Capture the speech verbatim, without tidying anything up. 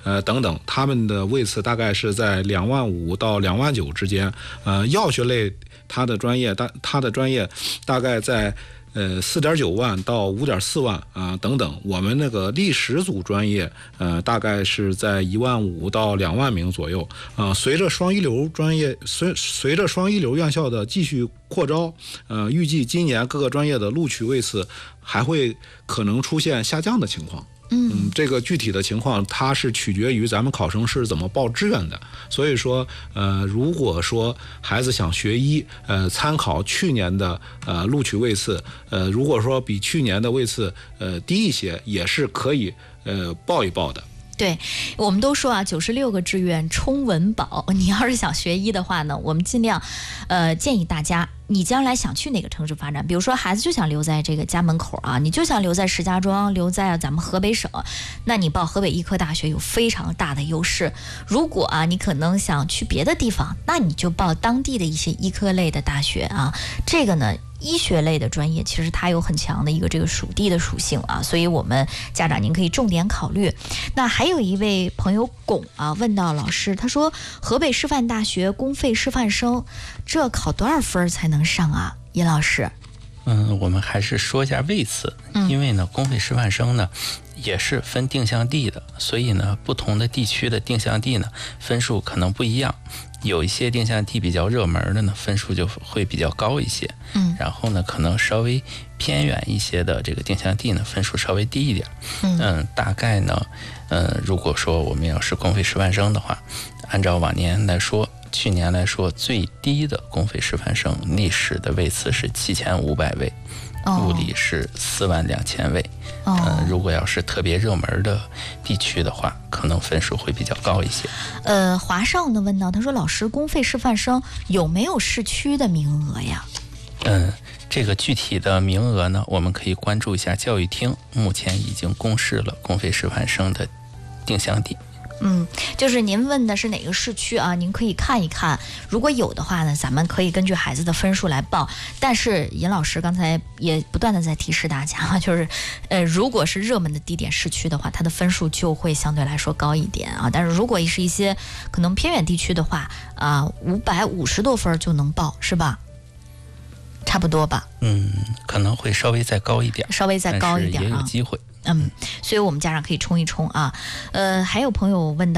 呃等等，他们的位次大概是在两万五到两万九之间。呃，药学类它的专业大它的专业大概在呃四点九万到五点四万啊、呃、等等。我们那个历史组专业呃大概是在一万五到两万名左右啊、呃。随着双一流专业随随着双一流院校的继续扩招，呃，预计今年各个专业的录取位次还会可能出现下降的情况。嗯，这个具体的情况它是取决于咱们考生是怎么报志愿的。所以说，呃，如果说孩子想学医，呃，参考去年的呃录取位次，呃，如果说比去年的位次呃低一些，也是可以呃报一报的。 对，我们都说啊，九十六个志愿冲文保。你要是想学医的话呢，我们尽量，呃，建议大家，你将来想去哪个城市发展，比如说孩子就想留在这个家门口啊，你就想留在石家庄，留在咱们河北省，那你报河北医科大学有非常大的优势。如果啊，你可能想去别的地方，那你就报当地的一些医科类的大学啊。这个呢，医学类的专业其实它有很强的一个这个属地的属性啊，所以我们家长您可以重点考虑。那还有一位朋友巩啊问到老师，他说河北师范大学公费师范生，这考多少分才能上啊？尹老师， 嗯，我们还是说一下位次，因为呢，公费师范生呢也是分定向地的，所以呢，不同的地区的定向地呢分数可能不一样。有一些定向地比较热门的呢，分数就会比较高一些。嗯，然后呢，可能稍微偏远一些的这个定向地呢，分数稍微低一点。嗯，嗯大概呢，呃，如果说我们要是公费师范生的话，按照往年来说，去年来说最低的公费师范生历史的位次是七千五百位。物理是四万两千位，嗯、呃，如果要是特别热门的地区的话，可能分数会比较高一些。 呃，华少呢问到，他说老师，公费师范生有没有市区的名额呀？ 嗯，这个具体的名额呢，我们可以关注一下教育厅，目前已经公示了公费师范生的定向地。 嗯，就是您问的是哪个市区啊？您可以看一看，如果有的话呢，咱们可以根据孩子的分数来报。但是尹老师刚才也不断的在提示大家，就是，呃，如果是热门的地点市区的话，它的分数就会相对来说高一点啊。但是如果是一些可能偏远地区的话，啊，五百五十多分就能报，是吧？差不多吧？ 嗯，可能会稍微再高一点， 稍微再高一点啊， 也有机会。 嗯，所以我们家长可以冲一冲啊。呃，还有朋友问到。